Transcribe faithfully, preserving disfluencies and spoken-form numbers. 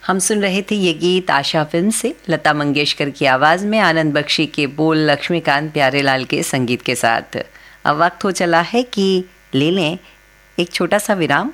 हम सुन रहे थे ये गीत आशा फिल्म से, लता मंगेशकर की आवाज़ में, आनंद बख्शी के बोल, लक्ष्मीकांत प्यारेलाल के संगीत के साथ। अब वक्त हो चला है कि ले लें एक छोटा सा विराम